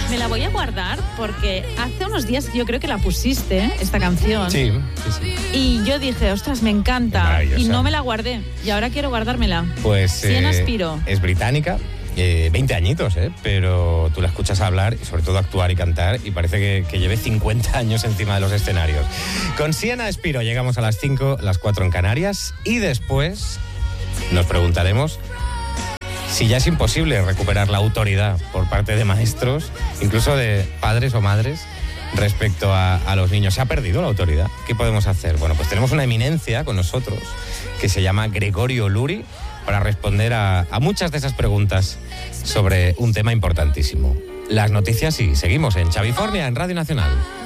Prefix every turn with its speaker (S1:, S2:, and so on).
S1: Me la voy a guardar porque hace unos días yo creo que la pusiste, esta canción.
S2: Sí.
S1: Y yo dije, ostras, me encanta. Y no me la guardé. Y ahora quiero guardármela.
S2: Pues
S1: Siena Spiro.
S2: es británica. 20 añitos, pero tú la escuchas hablar y sobre todo actuar y cantar y parece que lleve 50 años encima de los escenarios. Con Siena Spiro llegamos a las 5, las 4 en Canarias y después nos preguntaremos si ya es imposible recuperar la autoridad por parte de maestros, incluso de padres o madres, respecto a los niños. ¿Se ha perdido la autoridad? ¿Qué podemos hacer? Bueno, pues tenemos una eminencia con nosotros que se llama Gregorio Luri para responder a muchas de esas preguntas sobre un tema importantísimo. Las noticias y seguimos en Xavifornia, en Radio Nacional.